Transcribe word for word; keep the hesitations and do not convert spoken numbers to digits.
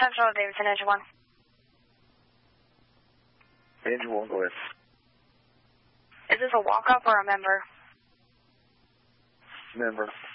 Central, Davidson, engine one. Engine one, go ahead. Is this a walk-up or a member? Member.